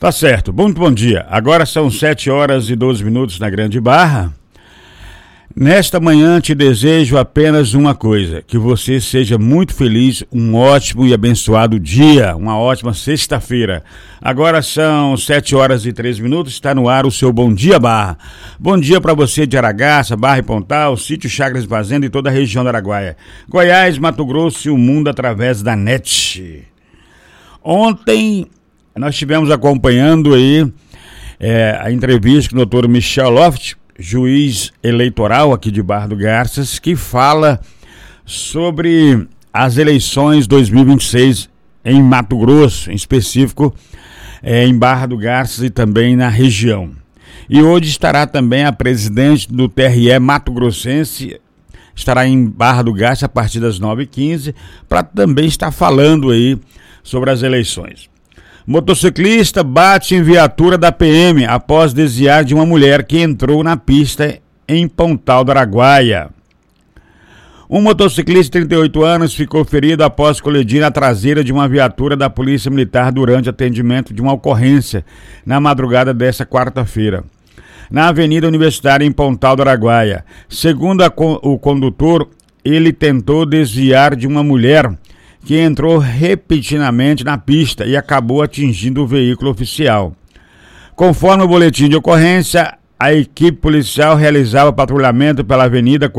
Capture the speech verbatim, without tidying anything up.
Tá certo, muito bom dia. Agora são sete horas e doze minutos na Grande Barra. Nesta manhã te desejo apenas uma coisa, que você seja muito feliz, um ótimo e abençoado dia, uma ótima sexta-feira. Agora são sete horas e treze minutos, está no ar o seu Bom Dia Barra. Bom dia para você de Aragaça, Barra e Pontal, Sítio Chácaras e Fazenda e toda a região do Araguaia. Goiás, Mato Grosso e o mundo através da net. Ontem nós estivemos acompanhando aí é, a entrevista com o doutor Michel Loft, juiz eleitoral aqui de Barra do Garças, que fala sobre as eleições dois mil e vinte e seis em Mato Grosso, em específico é, em Barra do Garças e também na região. E hoje estará também a presidente do T R E Mato Grossense, estará em Barra do Garças a partir das nove e quinze, para também estar falando aí sobre as eleições. Motociclista bate em viatura da P M após desviar de uma mulher que entrou na pista em Pontal do Araguaia. Um motociclista de trinta e oito anos ficou ferido após colidir na traseira de uma viatura da Polícia Militar durante atendimento de uma ocorrência na madrugada desta quarta-feira, na Avenida Universitária em Pontal do Araguaia. Segundo a, o condutor, ele tentou desviar de uma mulher que entrou repetidamente na pista e acabou atingindo o veículo oficial. Conforme o boletim de ocorrência, a equipe policial realizava patrulhamento pela avenida